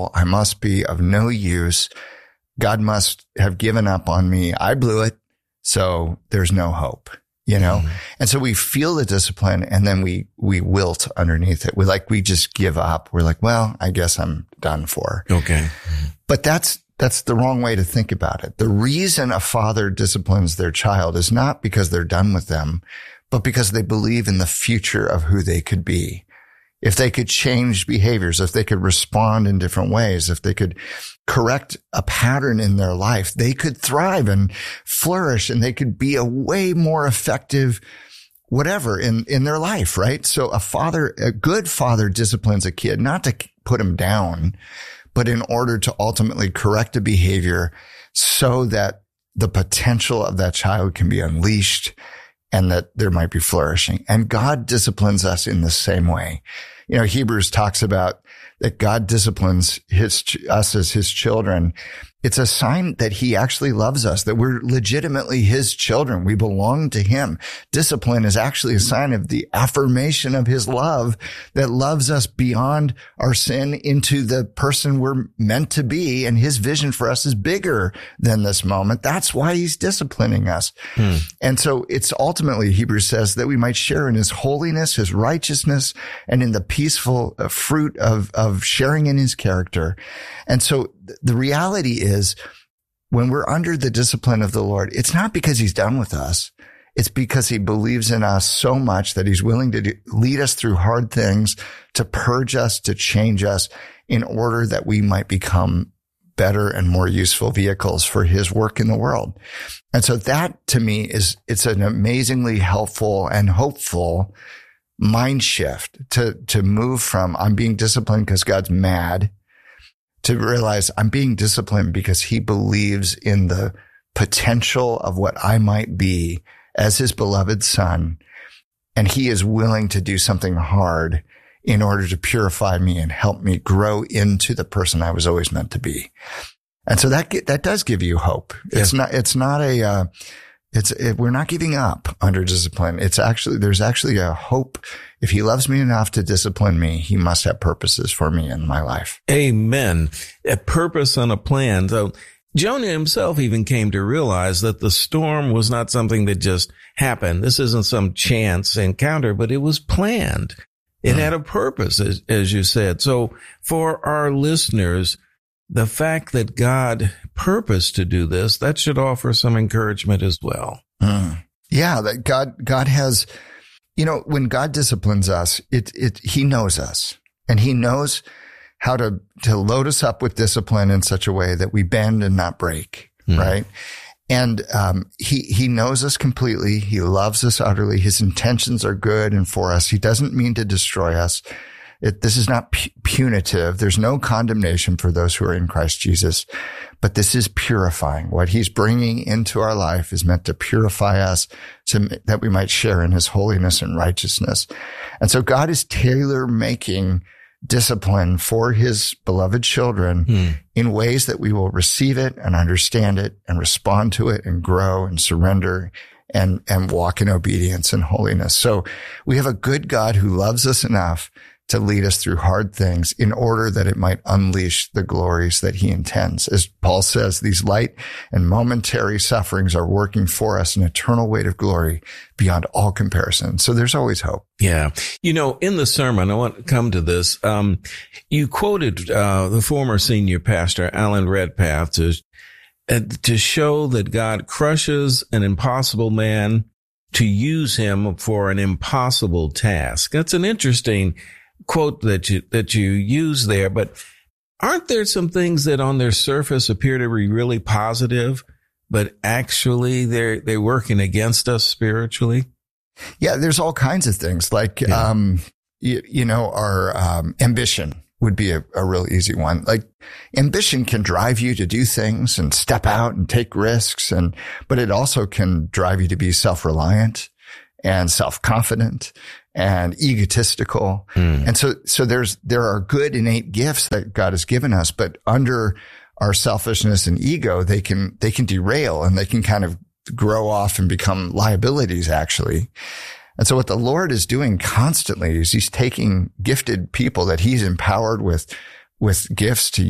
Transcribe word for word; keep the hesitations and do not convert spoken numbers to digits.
fool. I must be of no use. God must have given up on me. I blew it. So there's no hope, you know? Mm. And so we feel the discipline and then we, we wilt underneath it. We like, we just give up. We're like, well, I guess I'm done for. Okay. But that's, that's the wrong way to think about it. The reason a father disciplines their child is not because they're done with them, but because they believe in the future of who they could be. If they could change behaviors, if they could respond in different ways, if they could correct a pattern in their life, they could thrive and flourish and they could be a way more effective whatever in, in their life, right? So a father, a good father disciplines a kid, not to put him down, but in order to ultimately correct a behavior so that the potential of that child can be unleashed and that there might be flourishing. And God disciplines us in the same way. You know, Hebrews talks about that God disciplines his, us as his children. It's a sign that he actually loves us, that we're legitimately his children. We belong to him. Discipline is actually a sign of the affirmation of his love that loves us beyond our sin into the person we're meant to be. And his vision for us is bigger than this moment. That's why he's disciplining us. Hmm. And so it's ultimately, Hebrews says, that we might share in his holiness, his righteousness, and in the peaceful fruit of, of sharing in his character. And so the reality is when we're under the discipline of the Lord, it's not because he's done with us. It's because he believes in us so much that he's willing to do, lead us through hard things, to purge us, to change us in order that we might become better and more useful vehicles for his work in the world. And so that to me is, it's an amazingly helpful and hopeful mind shift to, to move from I'm being disciplined because God's mad to realize I'm being disciplined because he believes in the potential of what I might be as his beloved son. And he is willing to do something hard in order to purify me and help me grow into the person I was always meant to be. And so that, that does give you hope. Yeah. It's not, it's not a, uh, it's, it, we're not giving up under discipline. It's actually, there's actually a hope. If he loves me enough to discipline me, he must have purposes for me in my life. Amen. A purpose and a plan. So Jonah himself even came to realize that the storm was not something that just happened. This isn't some chance encounter, but it was planned. It mm. had a purpose, as, as you said. So for our listeners, the fact that God purposed to do this, that should offer some encouragement as well. Mm. Yeah, that God, God has, you know, when God disciplines us, it, it, he knows us and he knows how to, to load us up with discipline in such a way that we bend and not break. Mm. Right. And, um, he, he knows us completely. He loves us utterly. His intentions are good and for us. He doesn't mean to destroy us. It, this is not pu- punitive. There's no condemnation for those who are in Christ Jesus, but this is purifying. What he's bringing into our life is meant to purify us so that we might share in his holiness and righteousness. And so God is tailor making discipline for his beloved children hmm. in ways that we will receive it and understand it and respond to it and grow and surrender and, and walk in obedience and holiness. So we have a good God who loves us enough to lead us through hard things in order that it might unleash the glories that he intends. As Paul says, these light and momentary sufferings are working for us an eternal weight of glory beyond all comparison. So there's always hope. Yeah. You know, in the sermon, I want to come to this. Um, you quoted uh, the former senior pastor, Alan Redpath, to, uh, to show that God crushes an impossible man to use him for an impossible task. That's an interesting quote that you, that you use there, but aren't there some things that on their surface appear to be really positive, but actually they're, they're working against us spiritually? Yeah, there's all kinds of things like, yeah. um, you, you know, our, um, ambition would be a, a real easy one. Like ambition can drive you to do things and step out and take risks. And, but it also can drive you to be self-reliant and self-confident and egotistical. Mm. And so, so there's, there are good innate gifts that God has given us, but under our selfishness and ego, they can, they can derail and they can kind of grow off and become liabilities actually. And so what the Lord is doing constantly is he's taking gifted people that he's empowered with, with gifts to